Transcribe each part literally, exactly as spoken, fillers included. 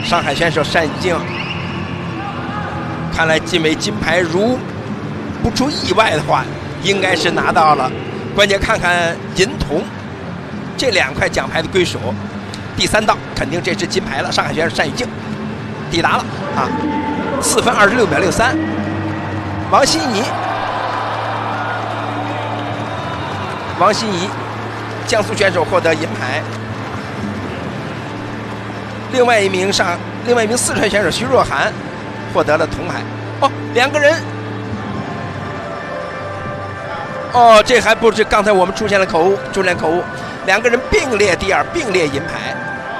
上海选手单以静，看来这枚金牌如不出意外的话，应该是拿到了。关键看看银铜这两块奖牌的归属。第三道肯定这是金牌了，上海选手单以静抵达了啊，四分二十六秒六三。王欣怡，王欣怡，江苏选手获得银牌。另外一名上，另外一名四川选手徐若涵获得了铜牌。哦，两个人，哦，这还不是刚才我们出现了口误，出现口误，两个人并列第二，并列银牌。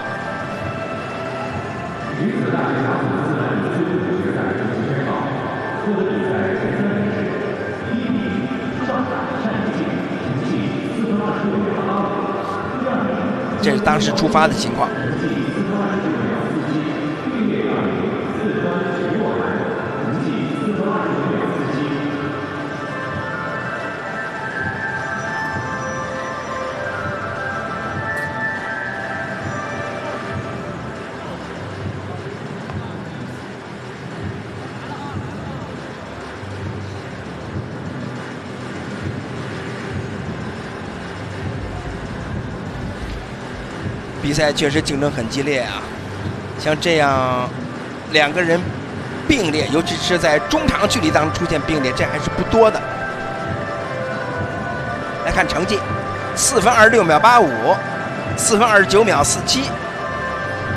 这是当时出发的情况。比赛确实竞争很激烈啊，像这样两个人并列，尤其是在中长距离当中出现并列，这还是不多的。来看成绩，四分二十六秒八五，四分二十九秒四七，